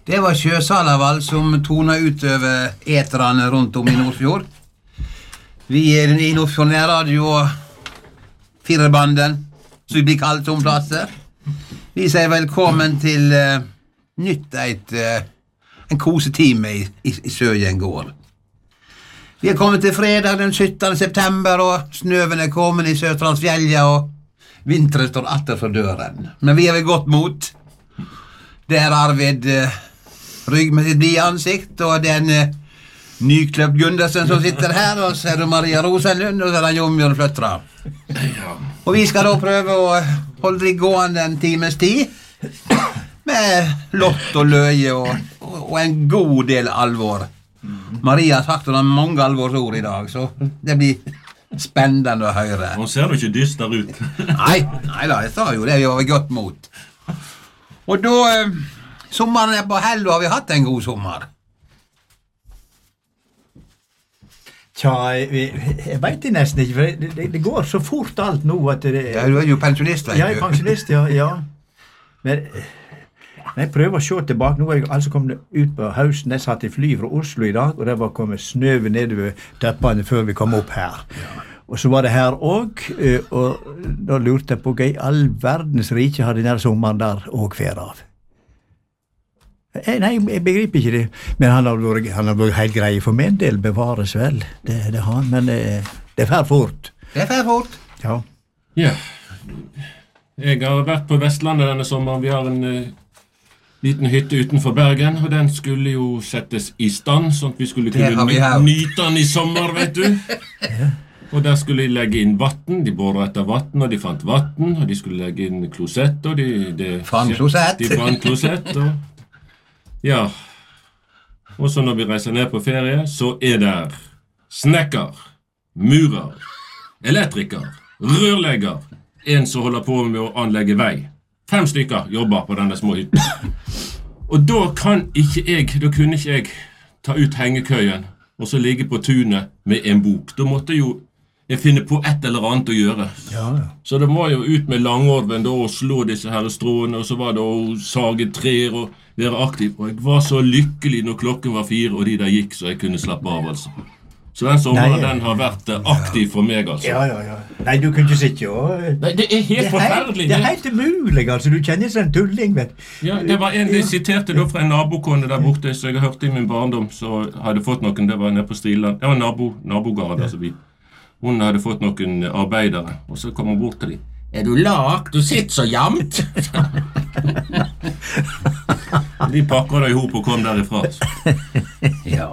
Det var Sjøsalavall som tona ut over etrene rundt om i Nordfjord. Vi i Nordfjord Nærradio og Firebanden, som vi blir kalt om plasser. Vi sier velkommen til nytt en kosetime i Søyen gård. Vi har kommet til fredag den 17. september, og snøven kommet i Sørlandsfjellet, og vinteren står atter for døren. Men vi har ved godt mot. Det Arvid Rygg med sitt blide ansikt, og den nykløpt Gundersen som sitter her, og så det Maria Rosenlund, og så det Jombjørn Fløttra. Og vi skal da prøve å holde det gående en times tid, med lott og løye og en god del alvor. Maria har sagt henne mange alvorsord i dag, så det blir spennende å høre. Hun ser jo ikke dyster ut. Nei da, jeg sa jo det, vi var godt mot. Og da, sommeren på hell, og har vi hatt en god sommer. Tja, jeg vet det nesten ikke, for det går så fort alt nå at det... Ja, du jo pensjonist, vet du. Jeg pensjonist, ja. Men jeg prøver å se tilbake. Nå jeg altså kommet ut på høsten. Jeg satt i fly fra Oslo i dag, og det var kommet snøve nedover tøppene før vi kom opp her. Og så var det her også, og da lurte jeg på hva i all verdens rike hadde denne sommeren der og fer av. Nei, jeg begriper ikke det. Men han har vært helt grei for min del, bevares vel. Det har han, men det fer fort. Det fer fort. Ja. Ja. Jeg har vært på Vestlandet denne sommeren. Vi har en liten hytte utenfor Bergen, og den skulle jo settes i stand, sånn at vi skulle kunne nyte den i sommer, vet du. Ja. Og der skulle de legge inn vatten. De boret etter vatten, og de fant vatten, og de skulle legge inn klosett, og de fant klosett. De fant klosett, og ja. Og så når vi reiser ned på ferie, så der snekker, murer, elektriker, rørlegger, en som holder på med å anlegge vei. 5 stykker jobber på denne små hytten. Og da kunne ikke jeg ta ut hengekøyen og så ligge på tunet med en bok. Da måtte jo jeg finne på et eller annet å gjøre. Ja. Så det var jo ut med langorven da, og slå disse her stråene, og så var det å sage trær og være aktiv. Og jeg var så lykkelig når klokken var 4, og de der gikk, så jeg kunne slappe av, altså. Så den sommeren, den har vært aktiv for meg, altså. Ja. Nei, du kunne ikke sitte og... Nei, det helt forferdelig. Det helt umulig, altså. Du kjenner seg en tulling, vet du. Ja, det var en de siterte da fra en nabokone der borte, så jeg har hørt i min barndom, så hadde fått noen, det var nede på Striland. Det var nabogard, altså vi. Hun hadde fått noen arbeidere, og så kom hun bort til dem. Du lagt? Du sitter så jamt! De pakker det i hop og kom derifra. Ja.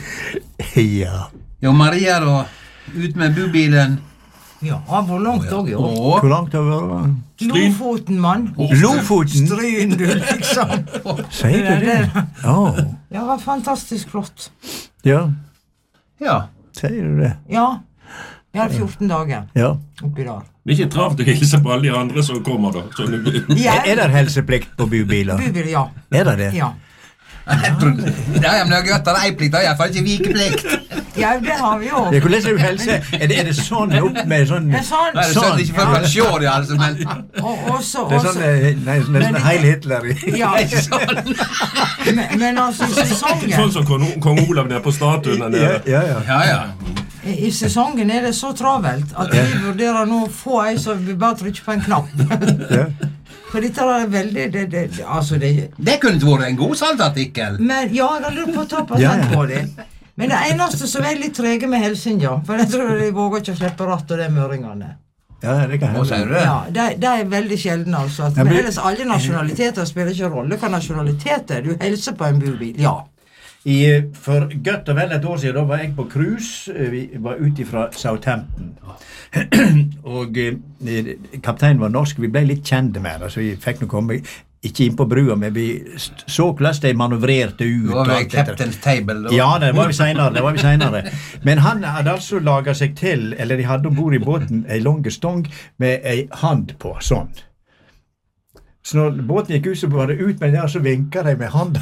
Ja. Maria da, ut med bubilen. Ja, hvor langt også, jo. Hvor langt har vi vært? Lofoten, mann. Lofoten? Stryn, du, liksom. Sier du det? Ja. Ja, det var fantastisk flott. Ja. Ja. Sier du det? Ja. Vi har 14 dager oppi der. Det ikke travlt å hilse på alle de andre som kommer da. Det helseplikt på bubiler? Bubiler, ja. Det? Ja. Men det har gøtt av eiplikt, det har i hvert fall ikke vikeplikt. Ja, det har vi jo. Hvordan er det helse? Er det sånn opp med sånn... Det er sånn. Nei, det er sånn, ikke for å se det, altså, men... Det er sånn, nesten Heil Hitler. Ja, ikke sånn. Men altså, i sesongen... Sånn som kong Olav der på statuen. Ja. I sesongen er det så travelt at vi vurderer nå å få ei så vi bare trykker på en knapp. For dette er veldig... Det kunne ikke vært en god saltartikkel. Men ja, jeg har lurt på å ta patent på det. Men det eneste som er litt trege med Helsinja, for jeg tror de våger ikke å slippe ratt og det møringene. Ja, det kan hende. Ja, det er veldig sjelden, altså. Men ellers alle nasjonaliteter spiller ikke rolle. Hva nasjonaliteter? Du helser på en bubil, ja. For godt og vel et år siden, da var jeg på cruise. Vi var ute fra Southampton. Og kapteinen var norsk. Vi ble litt kjente med det, så vi fikk nå komme ikke inn på brua, men vi så hvordan de manøvrerte ut. Det var vel Captain's Table da. Ja, det var vi senere. Men han hadde altså laget seg til, eller de hadde ombord i båten, en lang stong med en hand på, sånn. Så når båten gikk ut, så var det ut med den, så vinket de med handa.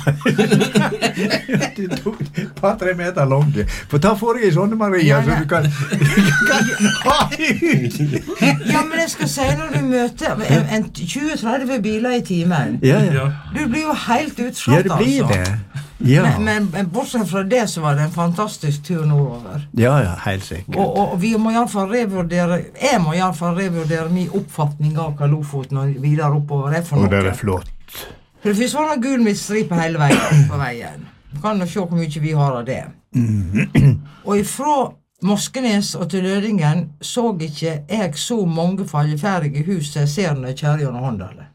De tok et par-tre meter lange. For ta for deg i sånne, Maria, så du kan ha ut. Ja, men jeg skal si når du møter en 20-30 biler i timen. Ja. Du blir jo helt utslått, Ja, det blir det. Ja. Men bortsett fra det, så var det en fantastisk tur nordover. Ja, helt sikkert. Og vi må i alle fall revurdere, jeg må i alle fall revurdere min oppfatning av hva Lofoten og videre oppover er for noe. Og det er flott. For det finnes noen gul midtstripe hele veien på veien. Du kan jo se hvor mye vi har av det. Og ifra Moskenes og til Lødingen så ikke jeg så mange falleferdige hus jeg ser når jeg kjærer gjennom Håndale.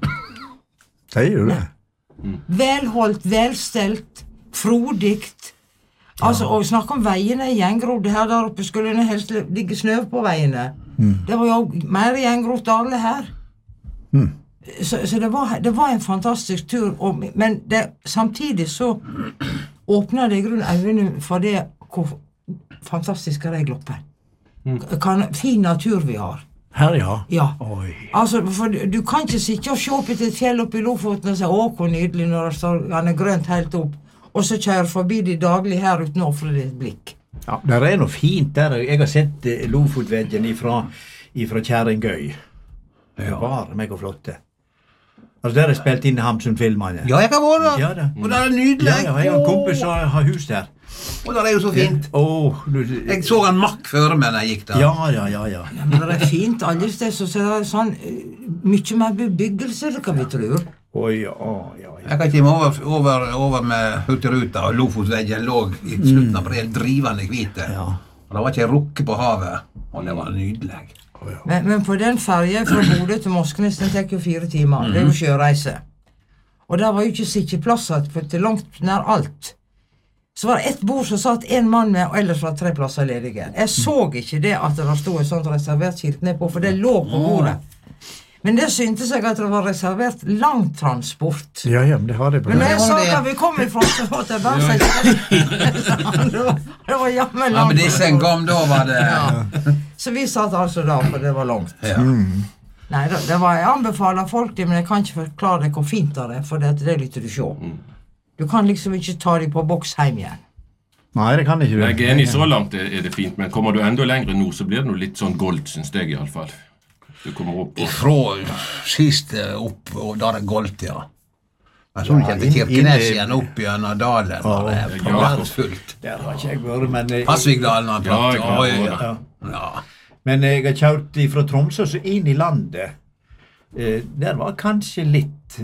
Sier du det? Velholdt, velstelt, frodigt. Altså, og snakke om veiene i gjengrodde her der oppe, skulle det helst ligge snø på veiene. Det var jo mer gjengrodde alle her. Så det var en fantastisk tur, men samtidig så åpnet det i grunn øynene for det hvor fantastisk er det Gloppen. Fin natur vi har. Her, ja. Ja. Oi. Altså, for du kan ikke sitte og se opp etter et fjell oppe i Lofoten og si, hvor nydelig når det står, han er grønt helt opp, og så kjører forbi de daglig her uten å offre det et blikk. Ja, det er noe fint der. Jeg har sett Lofotveggen ifra Kjerringøy. Det var meg og flotte. Altså, der har jeg spilt inn Hamsun-filmene. Ja, jeg kan være da. Ja, det. Og det er nydelig. Ja, jeg har en kompis som har hus der. Og det er jo så fint. Jeg så han makk før meg når jeg gikk der. Ja. Ja, men det er fint alle steder, så det er sånn mye mer bebyggelse, det kan vi tro. Ja. Jeg kan ikke over med Hurtigruta, og Lofotveggen lå i slutten av helt drivende hvite. Ja. Og det var ikke en rukke på havet, og det var nydelig. Men på den fergen fra Bodø til Moskenes, den tek jo 4 timer. Det er jo sjøreise. Og der var jo ikke sikkeplasser til langt nær alt. Så var det ett bord som satt en mann med, og ellers var 3 plasser ledige. Jeg så ikke det at det stod et sånt reservert skilt ned på, for det lå på bordet. Men det syntes jeg at det var reservert langtransport. Ja, men det har det på Men når det. jeg sa hva vi kom ifra, så måtte jeg bare si det var jammen langt. Ja, men disse en gang da var det... Ja. Så vi satt altså da, for det var langt. Ja. Nei, det var, jeg anbefaler folk det, men jeg kan ikke forklare deg hvor fint det er, for det er litt du se. Du kan liksom ikke ta dem på boks hjem igjen. Nei, det kan ikke du. Jeg er enig, så langt er det fint, men kommer du enda lenger nå, så blir det noe litt sånn gold, synes jeg i alle fall. Du kommer opp og... Fra sist opp, og da er det goldt, ja. Men så kjente Kirkenes igjen opp gjennom dalen, og det er praktfullt. Der har ikke jeg vært, men... Passvigdalen har pratt. Ja. Ja. Men jeg har kjørt fra Tromsø så inn i landet. Der var kanskje litt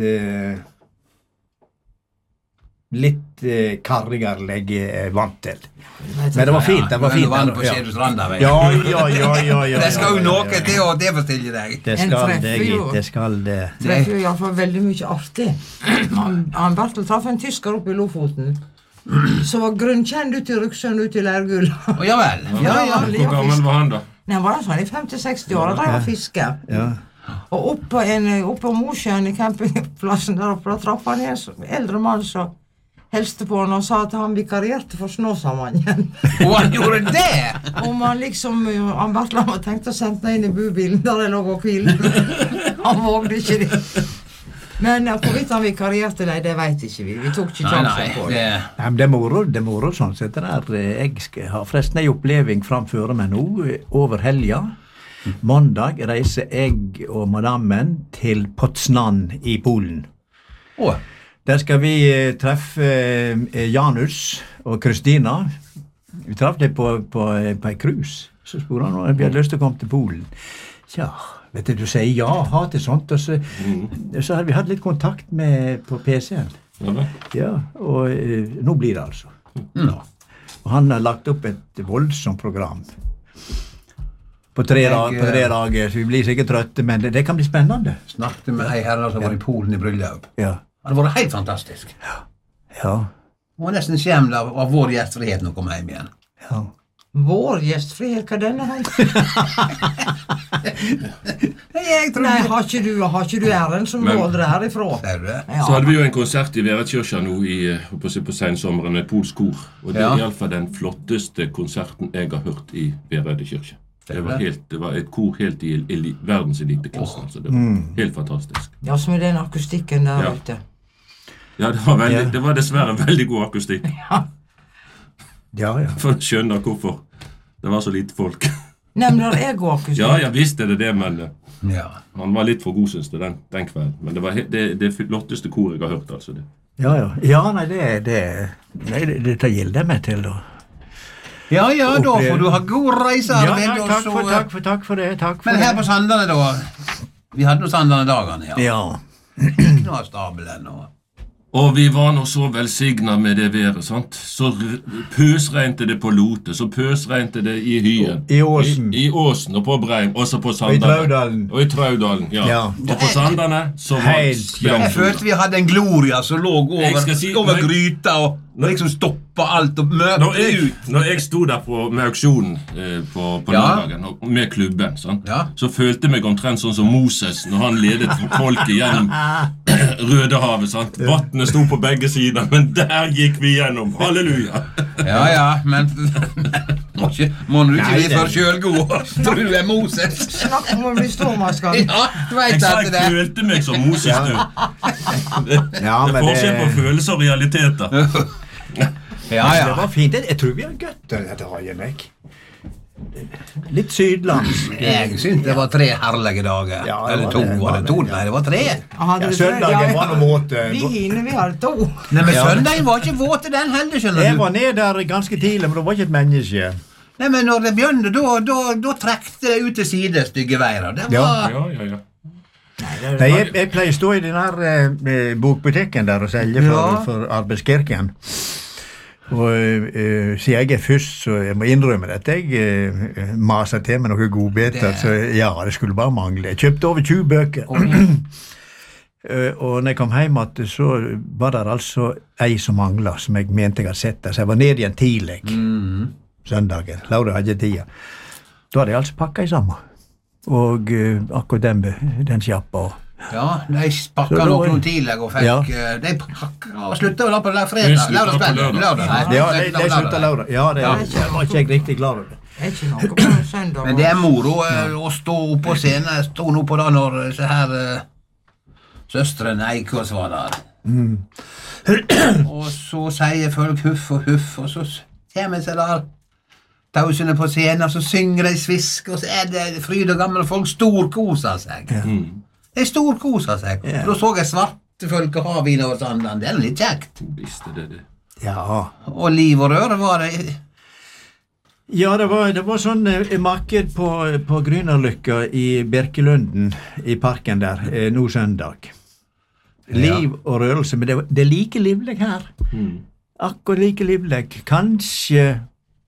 karrigere legge vant til. Men det var fint, det var fint. Vann på Skjedustranda, vet du. Ja. Det skal jo noe til å forstille deg. Det skal det. Treffer jo i alle fall veldig mye artig. Han Bertel traff en tysker oppe i Lofoten, som var grunnkjent ut i Ruksjøen, ut i Lærgull. Ja vel. Ja. Hvor gammel var han da? Nei, han var sånn i 50-60 år, og drev og fiske. Ja. Og oppe på Mosjøen i campingplassen der oppe, da traff han en eldre mann som helste på han og sa at han vikarierte for Snåsamannen. Og han gjorde det? Om han liksom, han Bertland var tenkt å sende inn i bubilen der det lå og hvilte. Han vågde ikke det. Men hvorvidt han vikarierte, nei, det vet ikke vi. Vi tok ikke sjansen på det. Nei, men det er moro sånn sett. Jeg har forresten en oppleving framføre meg nå, over helga. Mandag reiser jeg og madammen til Poznan i Polen. Der skal vi treffe Janus og Kristina. Vi traff dem på en cruise. Så spurte han om vi hadde lyst til å komme til Polen. Ja, vet du sier ja, ha til sånt. Og så hadde vi hatt litt kontakt med på PC-en. Ja, og nå blir det altså. Og han har lagt opp et voldsomt program. På 3 dager, så vi blir sikkert trøtte, men det kan bli spennende. Snakket med en herre som var i Polen i bryllup. Ja. Det var helt fantastisk. Ja. Det var nesten skjemd av vår gjestfrihet når vi kom hjem igjen. Ja. Vår gjestfrihet, hva denne her? Nei, har ikke du æren som råder herifra? Ser du det? Ja. Så hadde vi jo en konsert i Verekirka nå på sensommeren med polsk kor. Og det er i alle fall den flotteste konserten jeg har hørt i Verekirka. Det var et kor helt i verdenseliteklassen. Så det var helt fantastisk. Ja, så med den akustikken der Ja. ute. Ja, det var dessverre veldig god akustikk. Ja. For å skjønne hvorfor det var så lite folk. Nei, men der er god akustikk. Ja, jeg visste det, men Ja. han var litt for god, synes jeg, den kvelden. Men det var det flotteste kor jeg har hørt, altså. Det. Ja, nei, det gilder meg til, da. Ja, da får du ha god reise, Arvind. og så- Takk for det. Men her på Sandane, da. Vi hadde noen Sandane-dagene, ja. Ja. Nå er stabelen og... Og vi var nå så velsignet med det været, sant? Så pøsregnet det på Lote, så pøsregnet det i Hyen. I Åsen. I Åsen, og på Breim, også på Og i Sandane. Traudalen. Og i Traudalen, ja. Ja. Og på Sandane, så var Helt bra. Jeg følte vi hadde en gloria som lå Jeg skal si- over gryta og liksom stoppa alt og møtte ut. Når jeg sto der med auksjonen på Ja. lørdagen, og med klubben, sant? Ja. Så følte jeg meg omtrent sånn som Moses når han ledet folket gjennom Rødehavet. Sant? Vattnet sto på begge sider, men der gikk vi gjennom. Halleluja! Ja, men må du ikke bli for sjølgod. Tror du er Moses? Snakk om å bli stormaskall. Ja, du vet Jeg sa at jeg det følte meg som Moses nå. Ja, Det er men forskjell på følelser og realiteter. Det var fint. Jeg tror vi har gøtt dette dagen, jeg. Litt sydlands. Jeg synes det var 3 herlige dager. Ja, det Eller var 2, det, var det 2? Nei, det var 3. Hadde du Søndagen prøvd? var noe måte. Vi hadde 2. Nei, men Ja. søndagen var ikke våt den heller, skjønner Jeg du. var ned der ganske tidlig, men det var ikke et menneske. Nei, men når det begynte, da trekte det ut til side stygge veier. Det var... Ja. Nei, jeg pleier å stå i den her bokbutikken der og selge Ja. for Arbeidskirken. Og siden jeg er først, så jeg må innrømme at jeg maser til med noen godbiter. Det- Så ja, det skulle bare mangle. Jeg kjøpte over 20 bøker. Og når jeg kom hjem igjen, så var det altså ei som mangla, som jeg mente jeg hadde sett der. Så jeg var ned igjen tidlig. Søndagen. Laura hadde ikke tida. Da hadde jeg altså pakka i sammen. Og akkurat den sjappa. Ja, de Så pakka da var noen det- tidlig og fikk... Ja. De pakka og slutta vel da på De fredag. slutta Lørdag på kveld. lørdag. Lørdag. Nei, Ja, de slutta Laura. Ja, det Ja. var ikke jeg riktig klar over. Det er ikke noe på søndag. Men det er moro å stå oppe på scenen. Jeg sto nå på da når så her søsteren Eikås var der. Og så sier folk huff og huff, og så kommer seg der tausende på scenen, og så synger de svisk, og så er det fryd og gamle folk storkoser seg. De storkoser seg. Ja. Og da så jeg svarte folk og havvin over Sandane. Det er litt kjekt. Visste det. Ja. Og liv og røre var det. Ja, det var sånn marked på Grünerløkka i Birkelunden, i parken der, nå søndag. Liv og rørelse, men det er like livlig her. Akkurat like livlig. Kanskje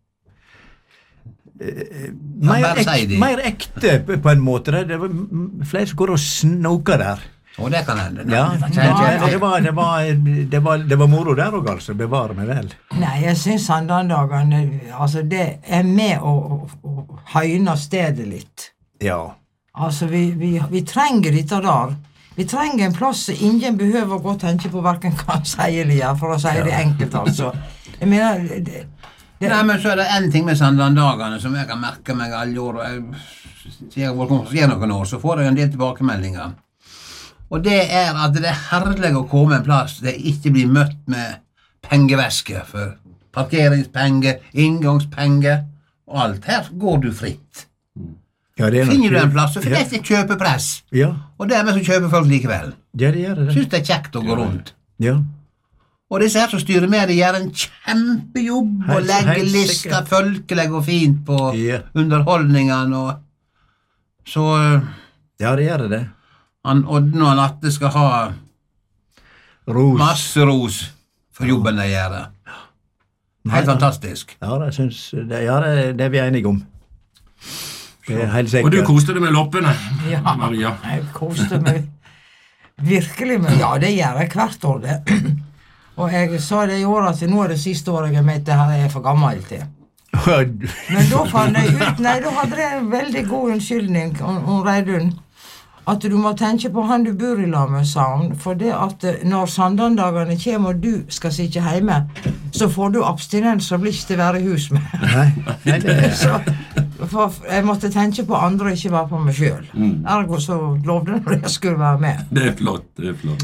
bare si det. mer ekte på en måte. Det var flere som går og snoker der. Og det kan hende. Ja, Kjent. det var moro der òg, altså. Bevare meg vel. Nei, jeg syns Sandane-dagene altså, det er med å høyne stedet litt. Ja. Altså, vi trenger dette der. Vi trenger en plass så ingen behøver å gå og tenke på hverken hva han sier eller gjør, for å si det enkelt, altså. Jeg mener, Nei, men så er det en ting med Sandane-dagene som jeg kan merke meg alle år. Siden jeg har vært konferansier noen år, så får jeg en del tilbakemeldinger. Og det er at det er herlig å komme en plass der jeg ikke blir møtt med pengevesker for parkeringspenger, inngangspenger og alt. Her går du fritt. Ja, det er nok- Finner du en plass, så finnes det kjøpepress. Ja, Og dermed så kjøper folk likevel. ja, det gjør det. Synes det er kjekt å gå rundt. Ja. Og disse her som styrer med det, gjør en kjempejobb og Helt- legger helt lista sikkert. folkelig og fint på Ja. underholdningene og så Ja, det gjør det. han Odne og Natte skal ha Ros. masse ros for jobben de gjør. Helt fantastisk. Ja, det syns det er vi enige om. Det er helt sikkert. Og du koste deg med loppene, Ja. Maria. Jeg koste meg virkelig med. Ja, det gjør jeg hvert år, det. Og jeg sa det i år at nå er det siste året jeg mente her er jeg for gammel til. Men da fant jeg ut, nei, da hadde jeg en veldig god unnskyldning om Reidun. At du må tenke på han du bor i lag med, sa han. For det at når Sandane-dagene kommer og du skal sitte hjemme, så får du abstinens og blir ikke til å være i hus med. Nei, det er Så For jeg måtte tenke på andre, ikke bare på meg selv. Ergo så lovde jeg når jeg skulle være med. Det er flott, det er flott.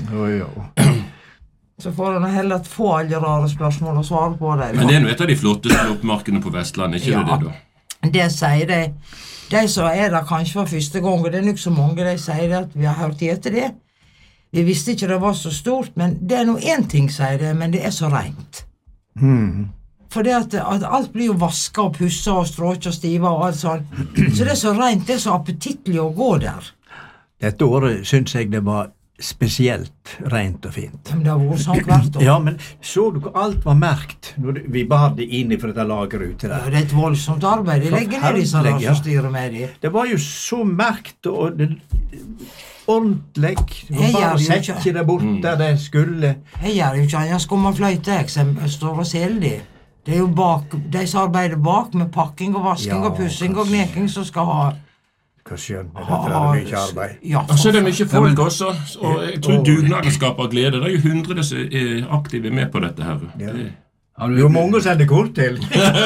Så får jeg heller få alle rare spørsmål og svare på det. Men det er jo et av de flotteste oppmarkene på Vestlandet, ikke det da? Det sier de. De som er der kanskje for første gang, og det er nok så mange, de sier at vi har hørt etter det. Vi visste ikke det var så stort, men det er noe en ting, sier de, men det er så rent. For det at alt blir jo vasket og pusset og stråk og stiva og alt sånt. Så det er så rent, det er så appetittlig å gå der. Dette året synes jeg det var spesielt rent og fint. Men det har vært sånn hvert år. Ja, men så du hvor alt var merkt når vi bar det inn i for dette lageret ute Ja, der? det er et voldsomt arbeid. De legger ned disse der Forferdelig, ja. som styrer med de. Det var jo så merkt og det, ordentlig. Det var Jeg bare gjør å jo ikke- sette det bort der det skulle. Jeg gjør jo ikke annet skum og fløyte, jeg står og selger de. Det er jo de som arbeider bak med pakking og vasking Ja, og pussing og gneking som skal ha... Hva skjønner du? Dette er mye arbeid. Ja, Og så er det mye folk også, og jeg tror dugnaden skaper glede. Det er jo 100 som er aktive med på dette her. Det- Ja, Det er jo mange å sende kort til.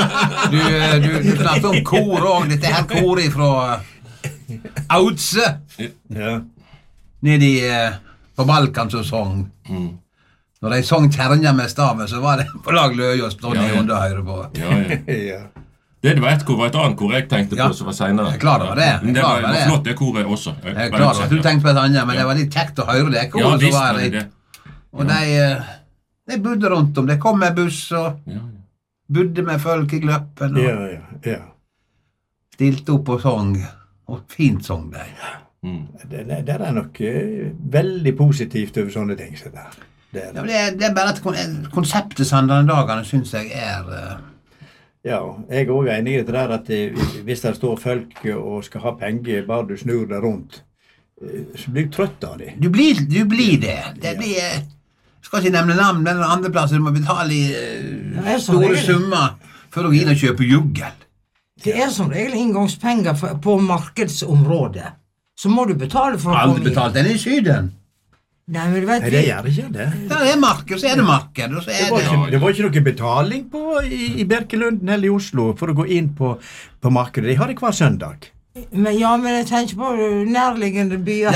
du snakker om kor også. Dette her koret fra Audse. Ja. Nede på Balkan som sang. Når de sang Kjernia med staven, så var det på lag Løyås stod Ja, i ja. underhøyre på. Ja, ja. Ja. Det var et kor, var et annet kor jeg tenkte på Ja. som var senere. Jeg er klar over det. Men det Klar var, over det. flott det koret også. Jeg er klar over at du tenkte på et annet, men det var litt kjekt å høre det Ja, koret som visst var var det der. det. Og de bodde rundt om. Det kom med buss og Ja. bodde med folk i gløppen og Ja. stilte opp og sang. Og fint sang de. Det er nok veldig positivt over sånne ting. Så der. Det er Ja, det. men det er bare at konseptet Sandane Dagene synes jeg er Ja, jeg er også enig i det der at hvis det står folk og skal ha penger, bare du snur det rundt, så blir du trøtt av det. Du blir det. Det blir skal ikke nevne navn, men andre plasser du må betale Det er så store regel. summer for å gå inn og kjøpe juggel. Det er som regel inngangspenger på markedsområdet. Så må du betale for å Aldri komme inn. betalt den i Syden. Nei, men du vet Nei, det gjør ikke det. Der er marked, så er det marked, og så Det er var det ikke, det var ikke noe betaling på i Birkelunden eller i Oslo for å gå inn på markedet. De har det hver søndag. men jeg tenker på nærliggende byer.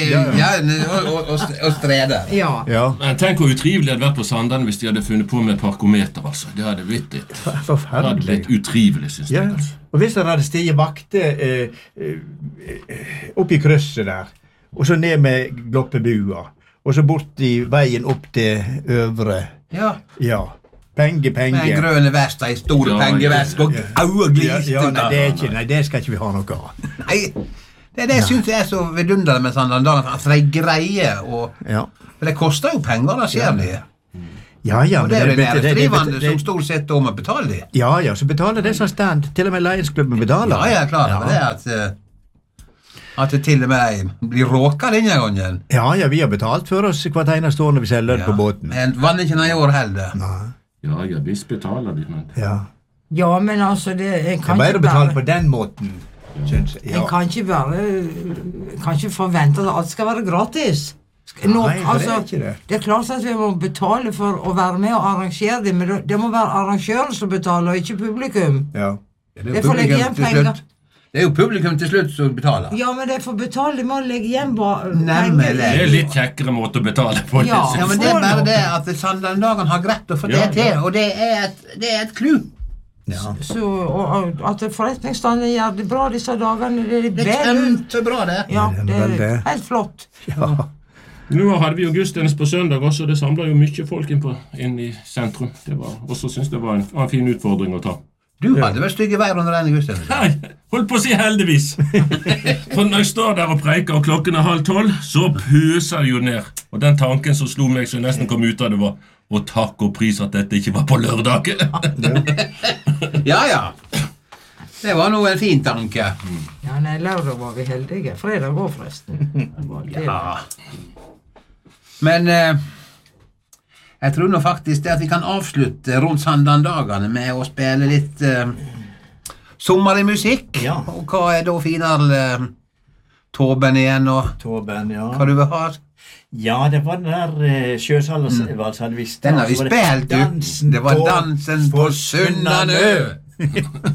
og streder. Ja. Ja, Men tenk hvor utrivelig det hadde vært på Sandane hvis de hadde funnet på med parkometer, altså. Det hadde blitt litt, det hadde forferdelig. blitt utrivelig, synes Ja. jeg. Altså. Og hvis det hadde stiget vakter opp i krysset der, og så ned med Gloppebua, og så bort i veien opp til Øvre. Ja. Ja. Penge. Med en grønne vest, ei store Ja, pengevesk og Ja, øyegliste. ja, nei, det skal ikke vi ha noe av. Nei, det er det jeg synes er så vidunderlig med Sandane Dagene, at de greier å Ja, For det koster jo penger, da ser de. ja. Og men det er jo det- næringsdrivende det- som stort sett da må betale de. Ja, så betaler det som stand. Til og med Lionsklubben betaler. Ja, jeg er klar over det at det til og med blir råka denne gangen. Ja, vi har betalt for oss hvert eneste år når vi selger lønn på båten. Men vann ikke noe i år heller. Nei. Ja, visst betaler de, men Ja. Ja, men altså, en Det er kan bare ikke å betale bare på den måten, synes jeg. En kan ikke forvente at alt skal være gratis. Nei, for det er ikke det. Det er klart at vi må betale for å være med og arrangere det, men det må være arrangøren som betaler, og ikke publikum. Ja. Det er Det jo får legge publikum igjen til penger. slutt. Det er jo publikum til slutt som betaler. Ja, men de får betale, de må legge igjen Nemlig. det er litt kjekkere måte å betale på. Ja. det, Ja, synes men jeg. det er bare det at Sandane Dagene har greit å få det Ja, til, ja. og det er et clou. Ja. Så, og at forretningsstanden gjør det bra disse dagene, det er Det er vel. kjempebra, det. Ja, Det er det vel er det. helt flott. Ja. Nå hadde vi jo gudstjeneste på søndag også, det samlet jo mye folk inn i sentrum. Det var, også synes det var en fin utfordring å ta. Du hadde vel stygge veier under denne gudstjenesten? Nei, holdt på å si heldigvis. For når jeg står der og preiker og klokken er 11:30, så pøser det jo ned. Og den tanken som slo meg så jeg nesten kom ut av det var, og takk og pris at dette ikke var på lørdag. Ja. Det var nå en fin tanke. Ja, nei, lørdag var vi heldige. Fredag går forresten. Ja. Men jeg tror nå faktisk det at vi kan avslutte rundt Sandane Dagene med å spille litt sommerlig musikk. Ja. Og hva er da finere Tåben igjen, og Tåben, ja. hva du vil ha? Ja, det var den der sjøsalvers hadde vi Den har vi spilt, du. Det var dansen på Sunnanø.